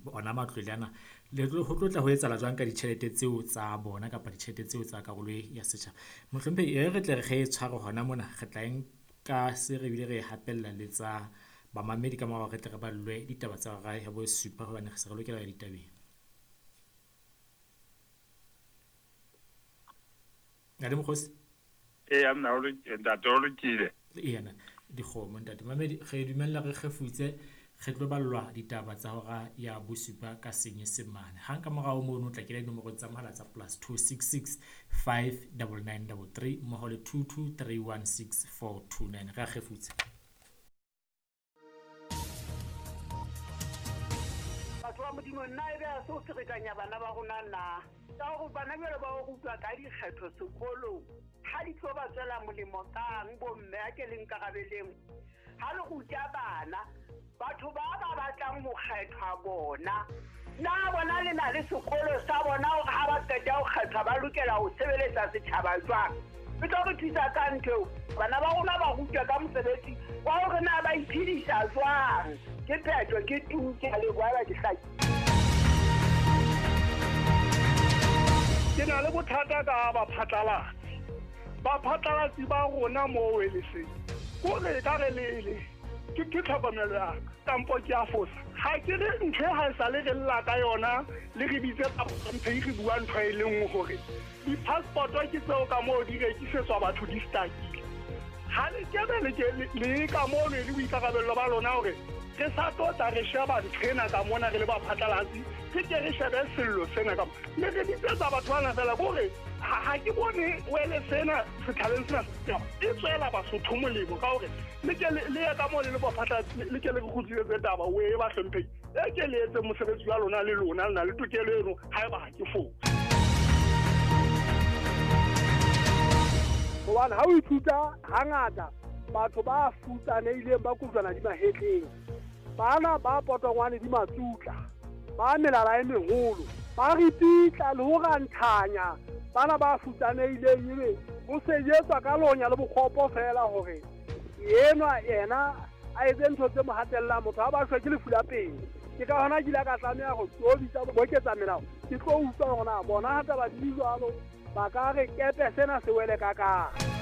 ona matlole ana ho tlotla ho etsahala jwang ka ditjhelete tseo tsa bona kapa ditjhelete tseo tsa karolo ya setjhaba. Mohlompe re tle re ge tshware hona mona re tla ka se re bile re hapella le tsa bamamedi ka morao re tle re ballwe ditaba tsa ra ya bo super hobane re se re lokela ya ditabeng. Ya le mokhosi amna o le ntatolo kile ena dikgomo ntate mamedi re dumella re kgefutse re tlo ballwa ditaba tsa hora ya bosupa ka Senyesemane hang ka morao mono tla kela dinomoro tsa mohala tsa +266 59933 mo le 22316429 re a kgefutse. batho ba modimo nna ebe a so ferekanya bana ba rona na ka go bana bjale ba go rutwa ka dikgetho sekolong ha di tlo ba tswela molemo kang bomme a ke leng karabeleng ha le go ja bana batho ba batlang go kgethwa bona na bona le na le sekolo sa bona gore ha ba qeta go kgethwa ba lokela go sebeletsa setjhaba jwang e tlo re thusa ka ntho bana ba rona ba rutwa ka mosebetsi wa gore na ba iphedisa jwang ke phetho ke tuke le bua dihlaki ke na le bothata ka baphatlalatsi ba rona mo weleseng kore ka re lele ke tlhokomelo ya tampo ke a fosa ha ke re ntho ha sa le lla ka yona le re bitse ka ntho re bua ntho e leng hore di-passport ke tseo ka moo di rekisetswa batho di stakile ha le kebe le ka moo le boikarabello ba lona hore re sa tota re sheba nthena ka mona re le baphatlalatsi ke re shebe sello sena ka le re bitsetsa batho bana fela kore ha ke bone wele sena sethaleng sena e tswela basotho molemo ka hore le ya ka mo le baphatlalatsi le ke le go khutletse taba we ba hlomphei e ke le etse mosebetsi wa lona le lona le na le tokelo eno ha e ba ke fo hobane ha o ithuta hangata batho ba futsaneileng ba kutlwana di mahetleng bana ba potongwane di matsutla ba melala e meholo ba ripitla le ho ranthanya bana ba futsaneileng ebe ho sejetswa ka lonya le bokgopo fela hore yena a etse ntho tse mo hatella motho ha ba shwa ke lefu la pele ke ka hona ke la ka tlameha go tsobitsa boketsa melao ke tlo utlwa hona bona hata ba di jwalo ba ka re kepe sena se wele ka